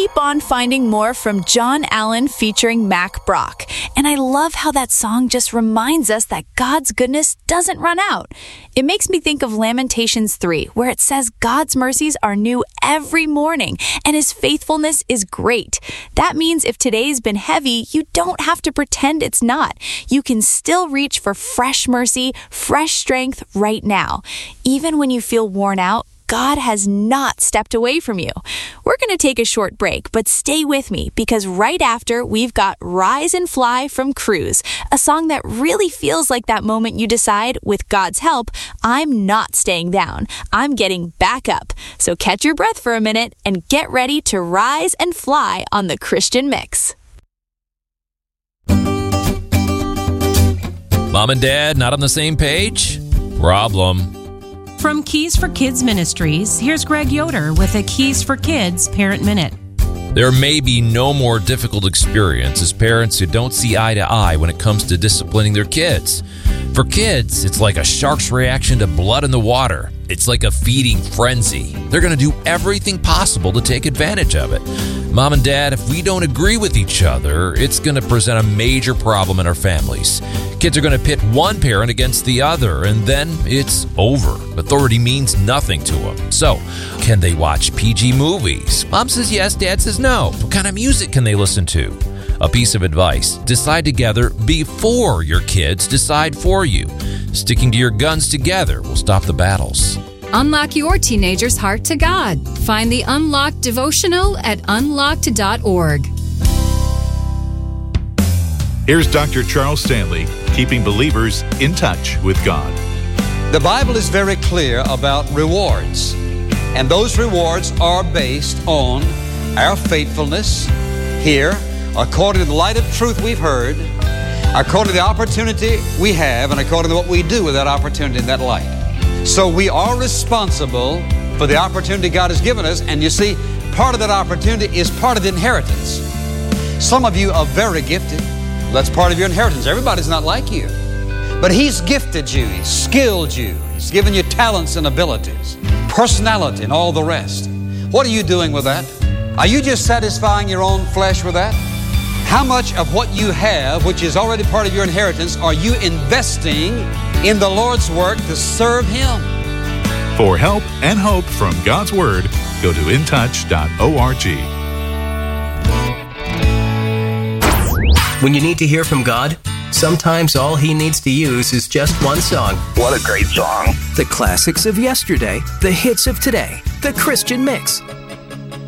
keep on finding more from John Allen featuring Mac Brock. And I love how that song just reminds us that God's goodness doesn't run out. It makes me think of Lamentations 3, where it says God's mercies are new every morning, and His faithfulness is great. That means if today's been heavy, you don't have to pretend it's not. You can still reach for fresh mercy, fresh strength right now. Even when you feel worn out, God has not stepped away from you. We're going to take a short break, but stay with me because right after, we've got Rise and Fly from Cruise, a song that really feels like that moment you decide, with God's help, I'm not staying down. I'm getting back up. So catch your breath for a minute and get ready to rise and fly on the Christian Mix. Mom and Dad not on the same page? Problem. From Keys for Kids Ministries, here's Greg Yoder with a Keys for Kids Parent Minute. There may be no more difficult experience as parents who don't see eye to eye when it comes to disciplining their kids. For kids, it's like a shark's reaction to blood in the water. It's like a feeding frenzy. They're going to do everything possible to take advantage of it. Mom and Dad, if we don't agree with each other, it's going to present a major problem in our families. Kids are going to pit one parent against the other, and then it's over. Authority means nothing to them. So, can they watch PG movies? Mom says yes, Dad says no. What kind of music can they listen to? A piece of advice: decide together before your kids decide for you. Sticking to your guns together will stop the battles. Unlock your teenager's heart to God. Find the Unlocked devotional at unlocked.org. Here's Dr. Charles Stanley, keeping believers in touch with God. The Bible is very clear about rewards, and those rewards are based on our faithfulness here, according to the light of truth we've heard, according to the opportunity we have, and according to what we do with that opportunity in that light. So we are responsible for the opportunity God has given us, and you see, part of that opportunity is part of the inheritance. Some of you are very gifted. That's part of your inheritance. Everybody's not like you. But He's gifted you, He's skilled you, He's given you talents and abilities, personality and all the rest. What are you doing with that? Are you just satisfying your own flesh with that? How much of what you have, which is already part of your inheritance, are you investing in the Lord's work to serve Him? For help and hope from God's Word, go to intouch.org. When you need to hear from God, sometimes all He needs to use is just one song. What a great song. The classics of yesterday, the hits of today, the Christian Mix.